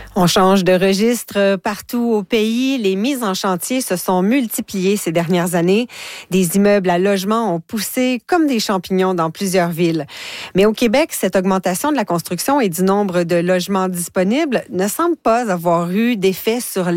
On change de registre partout au pays. Les mises en chantier se sont multipliées ces dernières années. Des immeubles à logement ont poussé comme des champignons dans plusieurs villes. Mais au Québec, cette augmentation de la construction et du nombre de logements disponibles ne semble pas avoir eu d'effet sur